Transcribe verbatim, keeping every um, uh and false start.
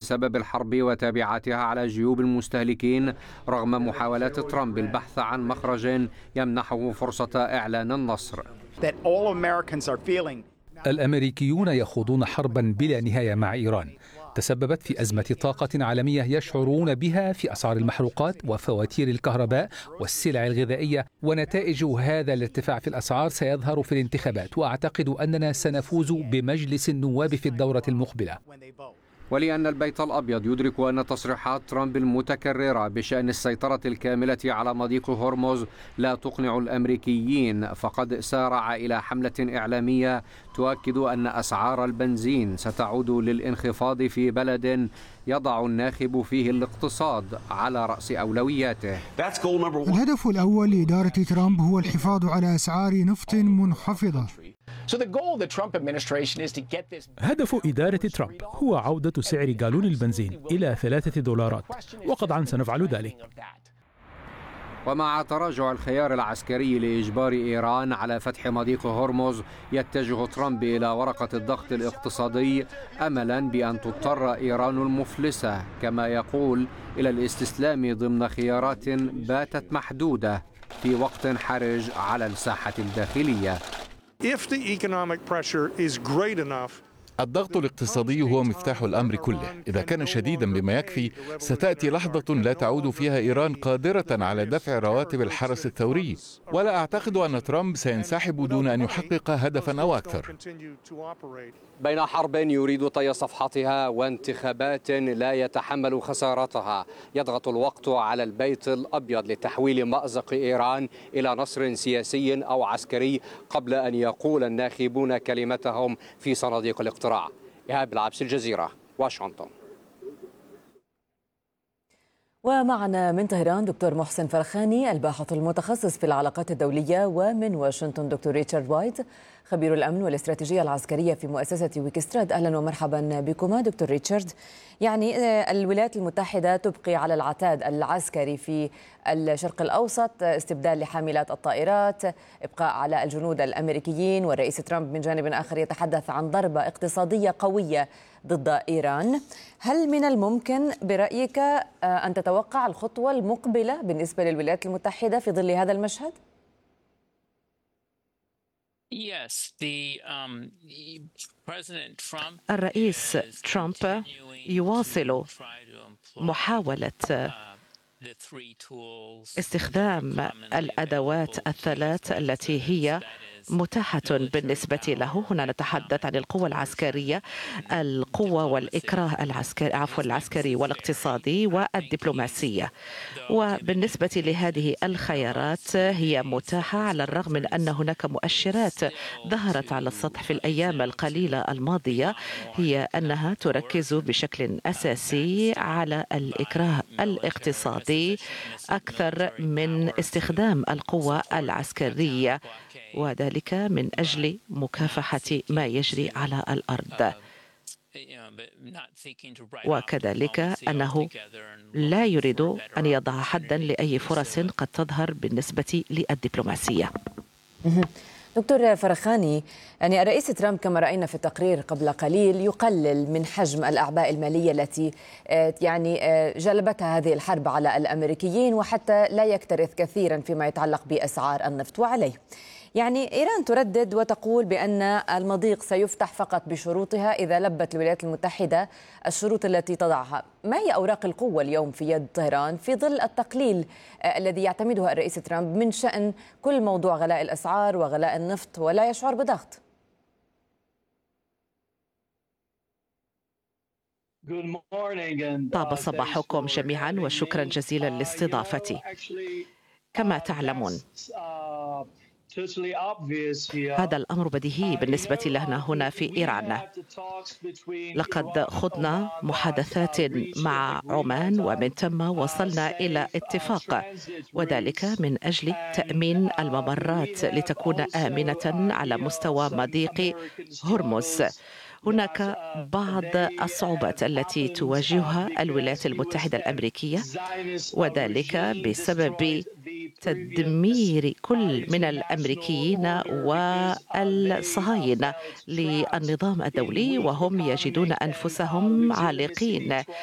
بسبب الحرب وتبعاتها على جيوب المستهلكين، رغم محاولات ترامب البحث عن مخرج يمنحه فرصة إعلان النصر. الأمريكيون يخوضون حربا بلا نهاية مع إيران تسببت في أزمة طاقة عالمية يشعرون بها في أسعار المحروقات وفواتير الكهرباء والسلع الغذائية، ونتائج هذا الارتفاع في الأسعار سيظهر في الانتخابات، وأعتقد أننا سنفوز بمجلس النواب في الدورة المقبلة. ولأن البيت الأبيض يدرك أن تصريحات ترامب المتكررة بشأن السيطرة الكاملة على مضيق هرمز لا تقنع الأمريكيين، فقد سارع إلى حملة إعلامية تؤكد أن أسعار البنزين ستعود للانخفاض في بلد يضع الناخب فيه الاقتصاد على رأس أولوياته. الهدف الأول لإدارة ترامب هو الحفاظ على أسعار نفط منخفضة. هدف إدارة ترامب هو عودة سعر جالون البنزين إلى ثلاثة دولارات، وقطعا سنفعل ذلك. ومع تراجع الخيار العسكري لإجبار إيران على فتح مضيق هرمز، يتجه ترامب إلى ورقة الضغط الاقتصادي أملا بأن تضطر إيران المفلسة كما يقول إلى الاستسلام ضمن خيارات باتت محدودة في وقت حرج على الساحة الداخلية. الضغط الاقتصادي هو مفتاح الأمر كله. إذا كان شديدا بما يكفي، ستأتي لحظة لا تعود فيها إيران قادرة على دفع رواتب الحرس الثوري، ولا أعتقد أن ترامب سينسحب دون أن يحقق هدفا أو أكثر. بين حرب يريد طي صفحتها وانتخابات لا يتحمل خسارتها، يضغط الوقت على البيت الأبيض لتحويل مأزق إيران إلى نصر سياسي أو عسكري قبل أن يقول الناخبون كلمتهم في صناديق الاقتراع. إيهاب العبس، الجزيرة، واشنطن. ومعنا من طهران دكتور محسن فرخاني الباحث المتخصص في العلاقات الدولية، ومن واشنطن دكتور ريتشارد وايت خبير الأمن والاستراتيجية العسكرية في مؤسسة ويكستراد. أهلا ومرحبا بكما دكتور ريتشارد. يعني الولايات المتحدة تبقي على العتاد العسكري في الشرق الأوسط، استبدال لحاملات الطائرات، إبقاء على الجنود الأمريكيين، والرئيس ترامب من جانب آخر يتحدث عن ضربة اقتصادية قوية ضد إيران. هل من الممكن برأيك أن تتوقع الخطوة المقبلة بالنسبة للولايات المتحدة في ظل هذا المشهد؟ الرئيس ترامب يواصل محاولة استخدام الأدوات الثلاث التي هي متاحة بالنسبة له. هنا نتحدث عن القوة العسكرية، القوة والإكراه العسكري عفوا العسكري والاقتصادي والدبلوماسية. وبالنسبة لهذه الخيارات هي متاحة على الرغم من أن هناك مؤشرات ظهرت على السطح في الأيام القليلة الماضية، هي أنها تركز بشكل أساسي على الإكراه الاقتصادي أكثر من استخدام القوة العسكرية، وذلك من أجل مكافحة ما يجري على الأرض. وكذلك أنه لا يريد أن يضع حدا لأي فرص قد تظهر بالنسبة للدبلوماسية. دكتور فرخاني، يعني الرئيس ترامب كما رأينا في التقرير قبل قليل يقلل من حجم الأعباء المالية التي يعني جلبتها هذه الحرب على الأمريكيين، وحتى لا يكترث كثيرا فيما يتعلق بأسعار النفط. وعليه يعني إيران تردد وتقول بأن المضيق سيفتح فقط بشروطها إذا لبت الولايات المتحدة الشروط التي تضعها. ما هي أوراق القوة اليوم في يد طهران في ظل التقليل الذي يعتمده الرئيس ترامب من شأن كل موضوع غلاء الأسعار وغلاء النفط ولا يشعر بضغط؟ طاب صباحكم جميعا وشكرا جزيلا لاستضافتي. كما تعلمون هذا الأمر بديهي بالنسبة لنا هنا في إيران. لقد خضنا محادثات مع عمان ومن ثم وصلنا إلى اتفاق، وذلك من أجل تأمين الممرات لتكون آمنة على مستوى مضيق هرمز. هناك بعض الصعوبات التي تواجهها الولايات المتحدة الأمريكية، وذلك بسبب تدمير كل من الأمريكيين والصهاينة للنظام الدولي، وهم يجدون أنفسهم عالقين